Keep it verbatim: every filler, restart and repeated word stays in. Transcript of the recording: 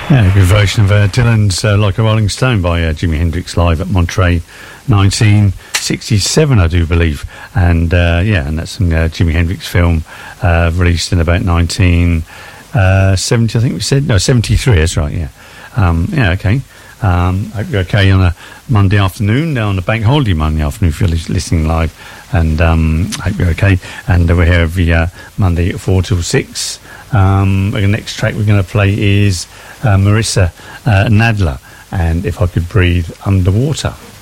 Yeah, a good version of uh, Dylan's uh, Like a Rolling Stone by uh, Jimi Hendrix live at Monterey, nineteen sixty-seven, I do believe. And uh, yeah, and that's a uh, Jimi Hendrix film uh, released in about nineteen seventy, I think we said. No, seventy-three, that's right, yeah. Um, yeah, okay. Um, hope you're okay on a Monday afternoon, on a bank holiday Monday afternoon if you're listening live. And um, hope you're okay. And uh, we're here every uh, Monday at four till six. Um, the next track we're going to play is uh, Marissa uh, Nadler and If I Could Breathe Underwater.